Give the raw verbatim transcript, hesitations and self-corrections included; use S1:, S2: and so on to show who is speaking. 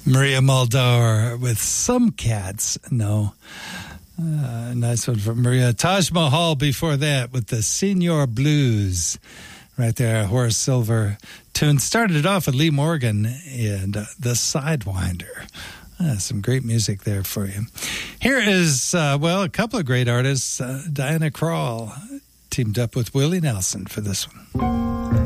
S1: Maria Muldaur with Some Cats. No. Uh, nice one from Maria. Taj Mahal before that with the Senior Blues. Right there, Horace Silver tune. Started it off with Lee Morgan and uh, The Sidewinder. Uh, some great music there for you. Here is, uh, well, a couple of great artists. Uh, Diana Krall teamed up with Willie Nelson for this one.